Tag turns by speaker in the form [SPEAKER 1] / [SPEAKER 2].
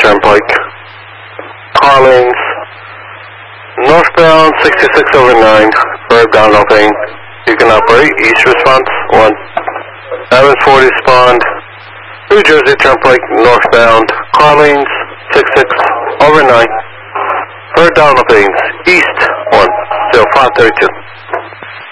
[SPEAKER 1] Turnpike. Collins, northbound 66 over 9, verb downloading. You can operate, east response, 1. Evans 40 respond, New Jersey Turnpike, northbound, Collins, 66 over 9, verb downloading, east, 1, 0532.